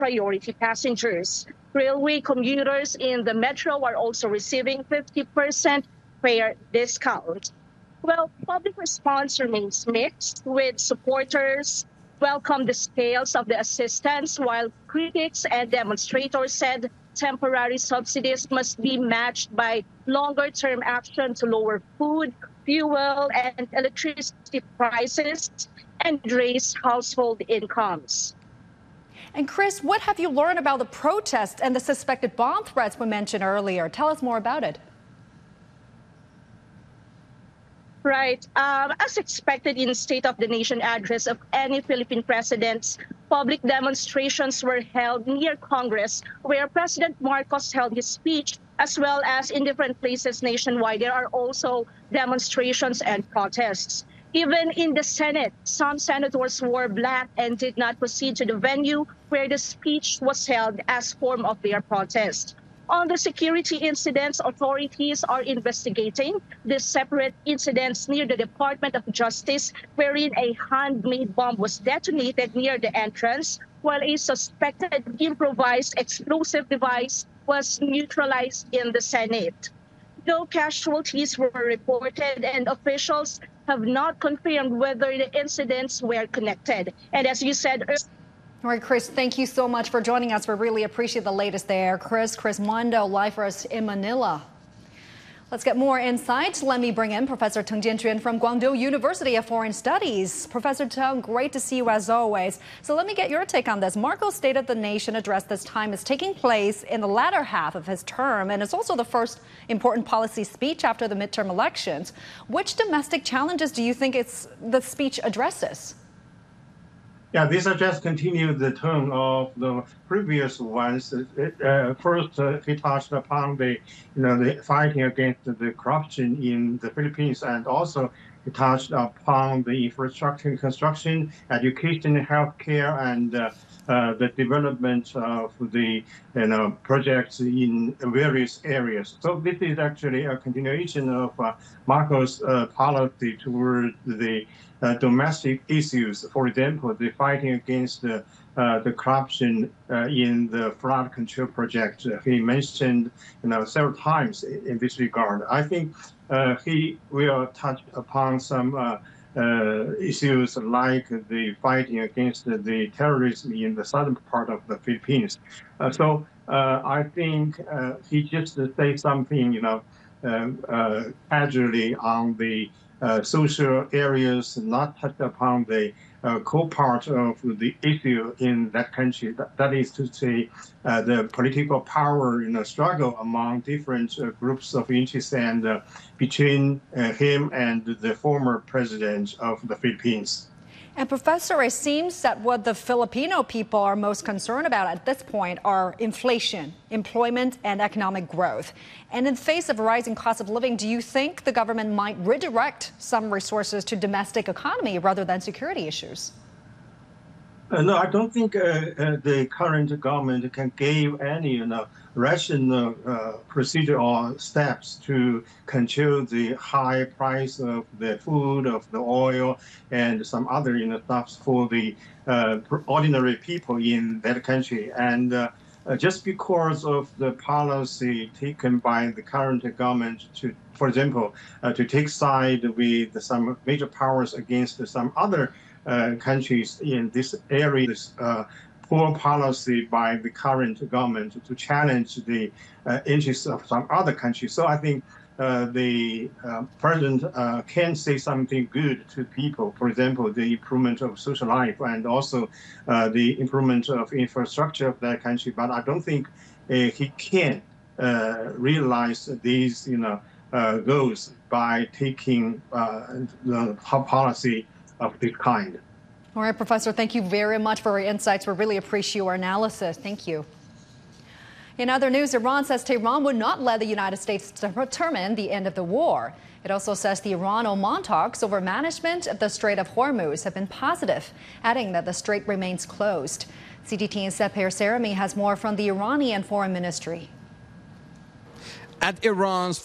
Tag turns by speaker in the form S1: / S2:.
S1: priority passengers. Railway commuters in the metro are also receiving 50% fare discount. Well, public response remains mixed, with supporters welcome the scales of the assistance, while critics and demonstrators said temporary subsidies must be matched by longer-term action to lower food, fuel, and electricity prices and raise household incomes.
S2: And Chris, what have you learned about the protest and the suspected bomb threats we mentioned earlier? Tell us more about it.
S1: Right. As expected in State of the Nation address of any Philippine presidents, public demonstrations were held near Congress, where President Marcos held his speech, as well as in different places nationwide. There are also demonstrations and protests. Even in the Senate, some senators wore black and did not proceed to the venue where the speech was held as form of their protest. On the security incidents, authorities are investigating the separate incidents near the Department of Justice, wherein a handmade bomb was detonated near the entrance, while a suspected improvised explosive device was neutralized in the Senate. No casualties were reported, and officials have not confirmed whether the incidents were connected. And as you said earlier,
S2: all right, Chris, thank you so much for joining us. We really appreciate the latest there. Chris Mondo, live for us in Manila. Let's get more insight. Let me bring in Professor Teng Jianquan from Guangdong University of Foreign Studies. Professor Teng, great to see you as always. So let me get your take on this. Marcos' State of the Nation address this time is taking place in the latter half of his term, and it's also the first important policy speech after the midterm elections. Which domestic challenges do you think the speech addresses?
S3: Yeah, this just continued the tone of the previous ones. First, he touched upon the fighting against the corruption in the Philippines, and also he touched upon the infrastructure and construction, education, healthcare, and the development of the projects in various areas. So this is actually a continuation of Marcos' policy toward the domestic issues. For example, the fighting against the corruption in the flood control project. He mentioned several times in this regard. I think he will touch upon some issues like the fighting against the terrorism in the southern part of the Philippines. So I think he just say something, casually on the social areas, not touch upon the core part of the issue in that country. That is to say, the political power struggle among different groups of interest and between him and the former president of the Philippines.
S2: And Professor, it seems that what the Filipino people are most concerned about at this point are inflation, employment, and economic growth. And in the face of rising cost of living, do you think the government might redirect some resources to domestic economy rather than security issues?
S3: No, I don't think the current government can give any rational procedure or steps to control the high price of the food, of the oil, and some other stuff for the ordinary people in that country. And just because of the policy taken by the current government to, for example, to take side with some major powers against some other countries in this area, this poor policy by the current government to challenge the interests of some other countries. So I think the president can say something good to people. For example, the improvement of social life and also the improvement of infrastructure of that country. But I don't think he can realize these goals by taking the policy of this kind.
S2: All right, Professor, thank you very much for your insights. We really appreciate your analysis. Thank you. In other news, Iran says Tehran would not let the United States determine the end of the war. It also says the Iran-Oman talks over management of the Strait of Hormuz have been positive, adding that the strait remains closed. CGTN's Sepher Seremi has more from the Iranian Foreign Ministry.
S4: At Iran's